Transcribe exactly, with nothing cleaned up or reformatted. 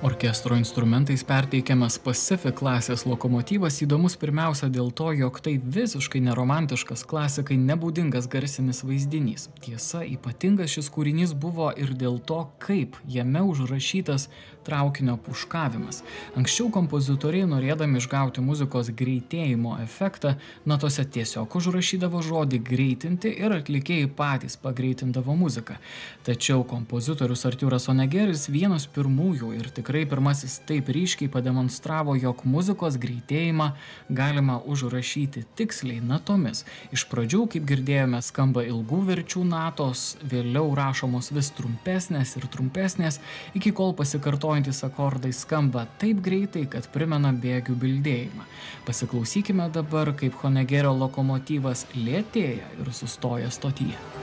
Orkestro instrumentais perteikiamas Pacific klasės lokomotyvas įdomus pirmiausia dėl to, jog tai visiškai neromantiškas, klasikai nebūdingas garsinis vaizdinys. Tiesa, ypatingas šis kūrinys buvo ir dėl to, kaip jame užrašytas traukinio puškavimas. Anksčiau kompozitoriai, norėdami išgauti muzikos greitėjimo efektą, natose tiesiog užrašydavo žodį greitinti ir atlikėjai patys pagreitindavo muziką. Tačiau kompozitorius Artūras Honeggeris vienas pirmųjų ir tikrai Tikrai pirmasis taip ryškiai pademonstravo, jog muzikos greitėjimą galima užrašyti tiksliai natomis. Iš pradžių, kaip girdėjome, skamba ilgų verčių natos, vėliau rašomos vis trumpesnės ir trumpesnės, iki kol pasikartojantys akordai skamba taip greitai, kad primena bėgių bildėjimą. Pasiklausykime dabar, kaip Honeggerio lokomotyvas lėtėja ir sustoja stotyje.